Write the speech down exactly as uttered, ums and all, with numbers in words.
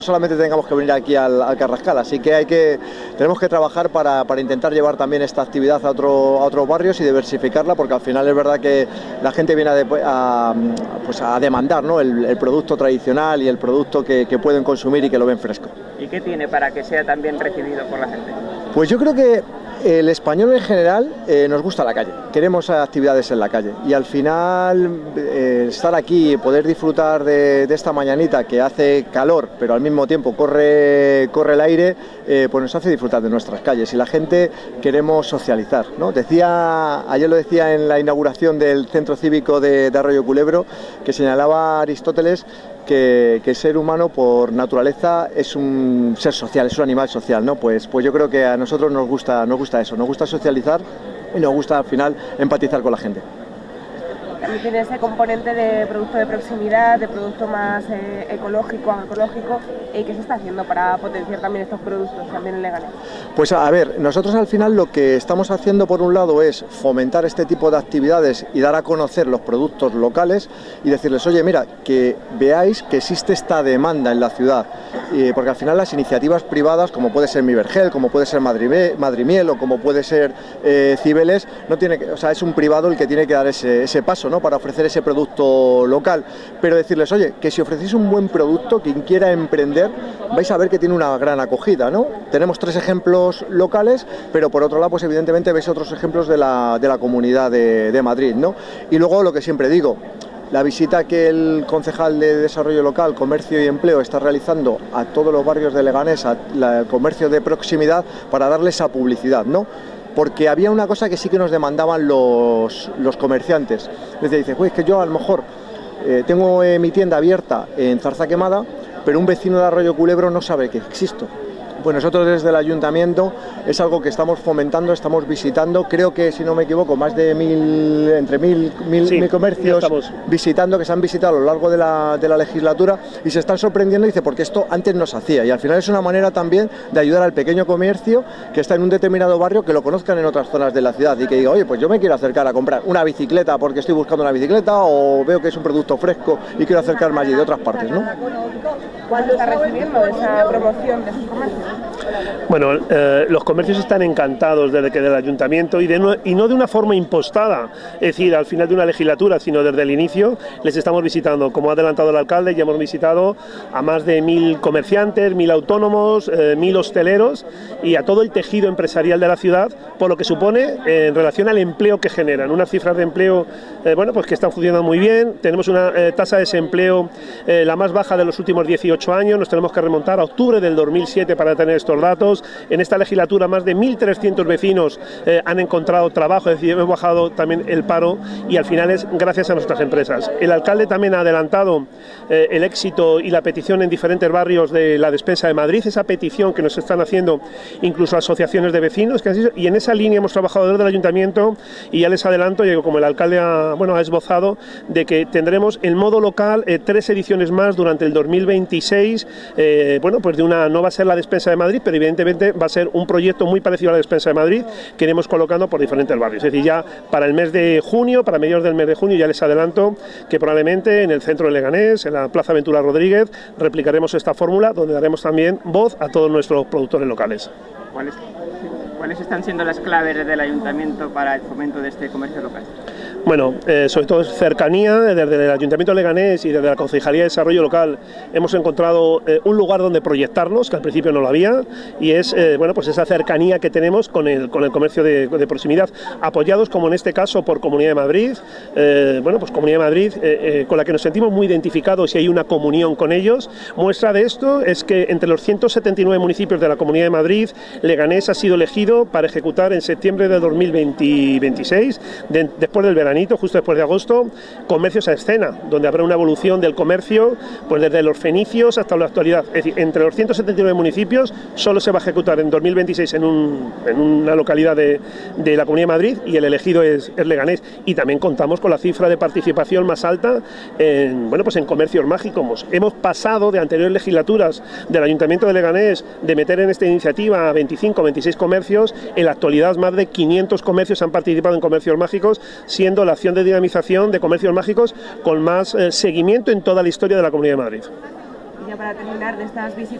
solamente tengamos que venir aquí al, al Carrascal, así que, hay que tenemos que trabajar para, para intentar llevar también esta actividad a, otro, a otros barrios y diversificarla, porque al final es verdad que la gente viene a, de, a, pues a demandar, ¿no?, el, el producto tradicional y el producto que, que pueden consumir y que lo ven fresco. ¿Y qué tiene para que sea tan bien recibido por la gente? Pues yo creo que el español en general eh, nos gusta la calle, queremos actividades en la calle y al final eh, estar aquí y poder disfrutar de, de esta mañanita que hace calor pero al mismo tiempo corre, corre el aire, eh, pues nos hace disfrutar de nuestras calles y la gente queremos socializar, ¿no? Decía, ayer lo decía en la inauguración del centro cívico de, de Arroyo Culebro, que señalaba Aristóteles Que, que el ser humano por naturaleza es un ser social, es un animal social, ¿no? Pues, pues yo creo que a nosotros nos gusta, nos gusta eso, nos gusta socializar y nos gusta al final empatizar con la gente. También tiene ese componente de producto de proximidad, de producto más eh, ecológico, agroecológico, ¿y qué se está haciendo para potenciar también estos productos también en Leganés? Pues a ver, nosotros al final lo que estamos haciendo por un lado es fomentar este tipo de actividades y dar a conocer los productos locales y decirles, oye, mira, que veáis que existe esta demanda en la ciudad, eh, porque al final las iniciativas privadas, como puede ser Mi Vergel, como puede ser Madri, Madrimiel o como puede ser eh, Cibeles, no tiene que, o sea, es un privado el que tiene que dar ese, ese paso, ¿no?, para ofrecer ese producto local, pero decirles, oye, que si ofrecéis un buen producto, quien quiera emprender, vais a ver que tiene una gran acogida, ¿no? Tenemos tres ejemplos locales, pero por otro lado, pues evidentemente veis otros ejemplos de la, de la Comunidad de, de Madrid, ¿no? Y luego lo que siempre digo, la visita que el concejal de Desarrollo Local, Comercio y Empleo está realizando a todos los barrios de Leganés, al comercio de proximidad, para darle esa publicidad, ¿no? Porque había una cosa que sí que nos demandaban los, los comerciantes. Les dicen, pues es que yo a lo mejor eh, tengo eh, mi tienda abierta en Zarzaquemada, pero un vecino de Arroyo Culebro no sabe que existo. Pues nosotros desde el Ayuntamiento es algo que estamos fomentando, estamos visitando, creo que si no me equivoco más de mil, entre mil, mil, sí, mil comercios visitando, que se han visitado a lo largo de la, de la legislatura y se están sorprendiendo, dice, porque esto antes no se hacía y al final es una manera también de ayudar al pequeño comercio que está en un determinado barrio, que lo conozcan en otras zonas de la ciudad y que diga, oye, pues yo me quiero acercar a comprar una bicicleta porque estoy buscando una bicicleta o veo que es un producto fresco y quiero acercarme allí de otras partes, ¿no? ¿Cuándo está recibiendo esa promoción de sus comercios? Bueno, eh, los comercios están encantados desde que del Ayuntamiento y, de no, y no de una forma impostada, es decir, al final de una legislatura, sino desde el inicio les estamos visitando. Como ha adelantado el alcalde, ya hemos visitado a más de mil comerciantes, mil autónomos, eh, mil hosteleros y a todo el tejido empresarial de la ciudad, por lo que supone eh, en relación al empleo que generan. Unas cifras de empleo eh, bueno, pues que están funcionando muy bien. Tenemos una eh, tasa de desempleo eh, la más baja de los últimos dieciocho años, nos tenemos que remontar a octubre del dos mil siete para tener estos datos. En esta legislatura más de mil trescientos vecinos eh, han encontrado trabajo, es decir, hemos bajado también el paro y al final es gracias a nuestras empresas. El alcalde también ha adelantado eh, el éxito y la petición en diferentes barrios de la despensa de Madrid, esa petición que nos están haciendo incluso asociaciones de vecinos, que han sido, y en esa línea hemos trabajado desde el Ayuntamiento y ya les adelanto, como el alcalde ha, bueno, ha esbozado, de que tendremos en modo local eh, tres ediciones más durante el dos mil veintiséis, eh, bueno, pues de una, no va a ser la despensa de Madrid, pero evidentemente va a ser un proyecto muy parecido a la despensa de Madrid que iremos colocando por diferentes barrios. Es decir, ya para el mes de junio, para mediados del mes de junio, ya les adelanto que probablemente en el centro de Leganés, en la Plaza Ventura Rodríguez, replicaremos esta fórmula donde daremos también voz a todos nuestros productores locales. ¿Cuáles, ¿Cuáles están siendo las claves del Ayuntamiento para el fomento de este comercio local? Bueno, eh, sobre todo cercanía, desde el Ayuntamiento de Leganés y desde la Concejalía de Desarrollo Local hemos encontrado eh, un lugar donde proyectarnos, que al principio no lo había, y es eh, bueno, pues esa cercanía que tenemos con el, con el comercio de, de proximidad, apoyados como en este caso por Comunidad de Madrid, eh, bueno, pues Comunidad de Madrid eh, eh, con la que nos sentimos muy identificados y hay una comunión con ellos. Muestra de esto es que entre los ciento setenta y nueve municipios de la Comunidad de Madrid, Leganés ha sido elegido para ejecutar en septiembre de dos mil veintiséis, de, después del verano, justo después de agosto, comercios a escena, donde habrá una evolución del comercio pues desde los fenicios hasta la actualidad. Es decir, entre los ciento setenta y nueve municipios solo se va a ejecutar en dos mil veintiséis en, un, en una localidad de, de la Comunidad de Madrid y el elegido es, es Leganés. Y también contamos con la cifra de participación más alta en, bueno, pues en comercios mágicos. Hemos pasado de anteriores legislaturas del Ayuntamiento de Leganés de meter en esta iniciativa a veinticinco, veintiséis comercios. En la actualidad más de quinientos comercios han participado en comercios mágicos, siendo la acción de dinamización de comercios mágicos con más eh, seguimiento en toda la historia de la Comunidad de Madrid. Y ya para terminar, de estas visitas